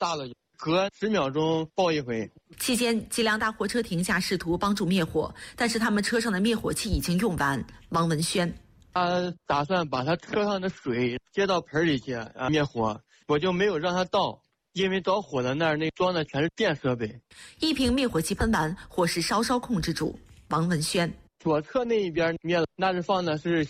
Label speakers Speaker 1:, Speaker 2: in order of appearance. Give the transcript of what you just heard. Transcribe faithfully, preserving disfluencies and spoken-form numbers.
Speaker 1: 大了隔十秒钟爆一回。
Speaker 2: 期间，几辆大货车停下，试图帮助灭火，但是他们车上的灭火器已经用完。王文轩，
Speaker 1: 他打算把他车上的水接到盆里去啊灭火，我就没有让他倒，因为着火的那儿那装的全是电设备。
Speaker 2: 一瓶灭火器喷完，火势稍稍控制住。王文轩，
Speaker 1: 左侧那一边灭了，那是放的是